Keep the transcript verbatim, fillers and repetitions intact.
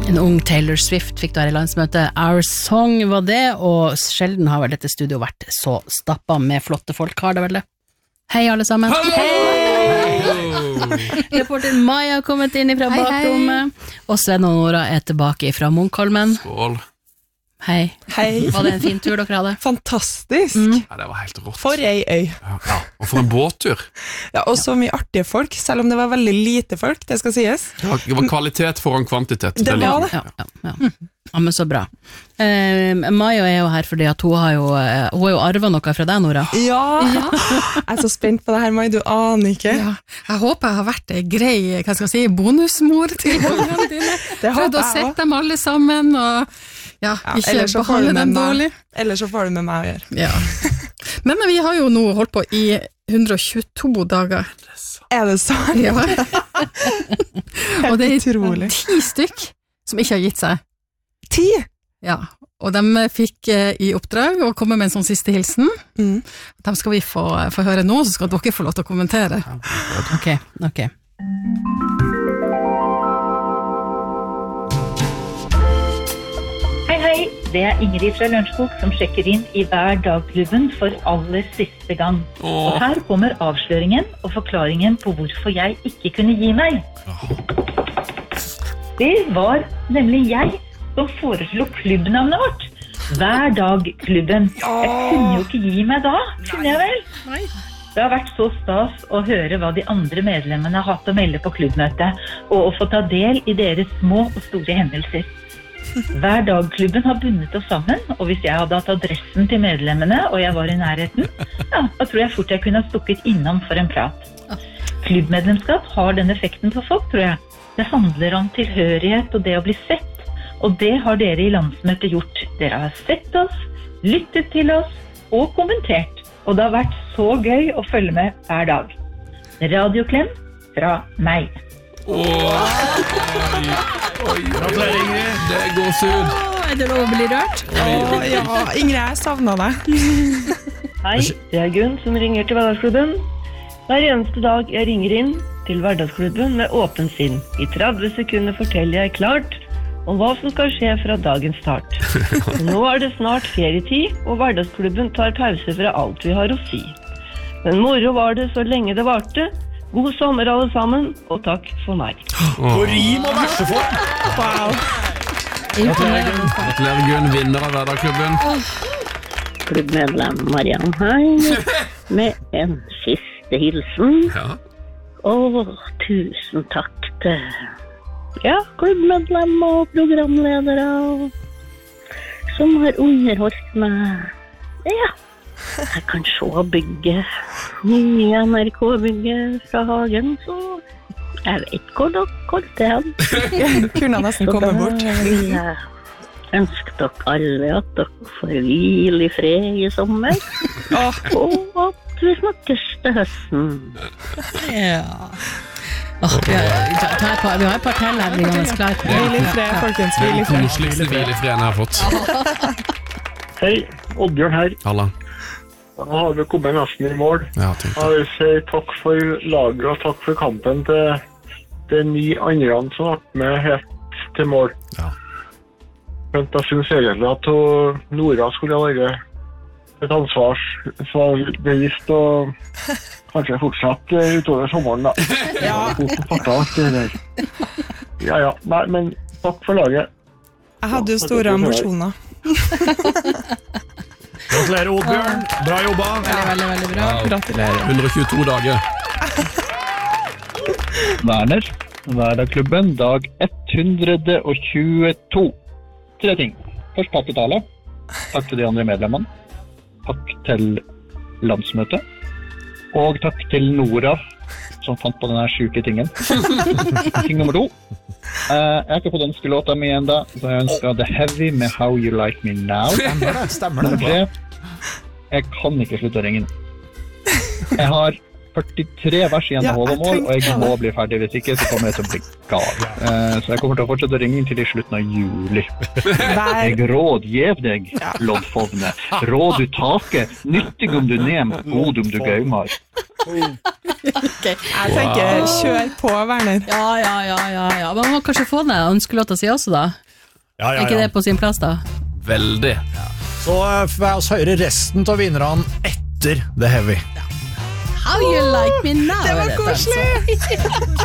En ung Taylor Swift fikk du her i landsmøtet. Our Song var det, og sjelden har vel dette studio vært så stappet med flotte folk, har det vel det? Hei alle sammen. Hei! Reporter Maja har kommet inn fra bakrommet, og Sven og Nora er tilbake fra Munkholmen. Skål. Hei. Hei. Var det en fin tur dere hadde? Fantastisk. Mm. Ja, det var helt rått. For ei øy. Ja, og for en båttur. Ja, og så mye artige folk, selv om det var veldig lite folk, det skal sies. Ja, det var kvalitet foran kvantitet. Det var det. Ja, ja, ja. Ja, men så bra. Eh, Maja er jo her fordi at hun har jo, eh, hun har jo arvet noe fra deg, Nora. Ja. Jeg er så spent på det her, Mai, du aner ikke. Ja. Jeg håper jeg har vært en grei, hva skal jeg si, bonusmor til ungene dine. Det håper Prøvd å jeg sette også. dem alle sammen, og ja, Ja, ikke ellers så får du behandle med dem meg- dårlig. Ellers så får du med meg å gjøre. Ja. Men, men vi har jo nå holdt på i hundre og tjueto dager. Er det sant? Ja. Og det er utrolig. ti stykk som ikke har gitt seg. Ti? Ja, og de fikk eh, i oppdrag å komme med en sånn siste hilsen. Mm. De skal vi få, få høre nå, så skal dere få lov til å kommentere. Ok, ok. Hei, hei, det er Ingrid fra Lørenskog som sjekker inn i Hver Dag-klubben for aller siste gang. Og her kommer avsløringen og forklaringen på hvorfor jeg ikke kunne gi meg. Det var nemlig jeg som foreslo klubbnavnet vårt. Hver Dag-klubben. Jeg kunne jo ikke gi meg da, kunne jeg vel? Det har vært så stas å høre hva de andre medlemmene har hatt å melde på klubbmøtet, og å få ta del i deres små og store hendelser. Hver Dag-klubben har bundet oss sammen, og hvis jeg hadde hatt adressen til medlemmene, og jeg var i nærheten, ja, da tror jeg fort jeg kunne ha stukket innom for en prat. Klubbmedlemskap har den effekten på folk, tror jeg. Det handler om tilhørighet og det å bli sett, og det har dere i landsmøtet gjort. Dere har sett oss, lyttet til oss og kommentert, og det har vært så gøy å følge med hver dag. Radioklem fra meg. Åh, oi, oi, oi, det går sud. Åh, er det lov å bli rørt? Å, ja, Ingrid, jeg savner deg. Hei, det er Gunn som ringer til Hverdagsklubben. Hver eneste dag jeg ringer inn til Hverdagsklubben med åpen sinn. I tretti sekunder forteller jeg klart om hva som skal skje fra dagens start. Nå er det snart ferietid, og Hverdagsklubben tar pause fra alt vi har å si. Men moro var det så lenge det varte. God sommer alle sammen, og takk for meg. På rim og verseform. Wow. Gratulerer Gunn, vinner av Hverdagsklubben. Klubbmedlem Marianne her, med en siste hilsen. Ja. Og tusen takk til ja, klubbmedlem og programledere som har underholdt meg. Ja, jeg kan se bygget, nye N R K-bygget fra hagen, så jeg vet hvor dere holdt det hen. Kunne nesten komme bort. Så da vil jeg ønske dere alle at dere får hvile i fred i sommer, og at vi snakkes til høsten. Ja. Åh, vi, har, ta, ta et par, vi har et par til her, vi er klar. Hvil i fred, folkens. Det er Hvil i den fred. koseligste hvilefreden jeg har fått. Hei, Oddbjørn her. Halla. Nå har vi kommet nesten i mål. Ja, tenk Jeg vil si takk for laget og takk for kampen til de ni andre som har vært med helt til mål. Ja. Men jeg synes egentlig at hun, Nora skulle ha vært et ansvar som bevisst og kanskje fortsatt uh, utover sommeren da. Ja. Hun som startet alt det der. Ja, ja. Nei, men takk for laget. Jeg hadde jo store ambisjoner. Gratulerer, Oddbjørn. Bra jobba. Veldig, veldig, veldig bra. Gratulerer. hundre og tjueto dager. Werner, Hverdagsklubben, dag hundre og tjueto. Tre ting. Først takk til Tale. Takk til de andre medlemmene. Takk til landsmøtet. Og takk til Nora, som fant på denne syke tingen. Ting nummer to. Uh, jeg har ikke fått ønske låta mi enda, så jeg ønsker The Heavy med How You Like Me Now. Stemmer det, stemmer det. Nummer tre. Jeg kan ikke slutte å ringe. Jeg har førtitre vers igjen Ja, av jeg Håvamål, og jeg tenkte må det. bli ferdig, hvis ikke så kommer jeg til å bli gal. Uh, så jeg kommer til å fortsette å ringe til i slutten av juli. Hver Jeg rådgjev deg, loddfovne. Råd du take, nyttig om du nem, god om du gaumar. okay. Jeg tenker, kjør på, Werner. Ja, ja, ja, ja, ja. Men man må kanskje få ned ønskelåta si også, da. Ja, ja, ja. Er ikke det på sin plass, da? Veldig. Så får jeg oss høre resten av vinnerne etter The Heavy. How you like me now? Det var koselig!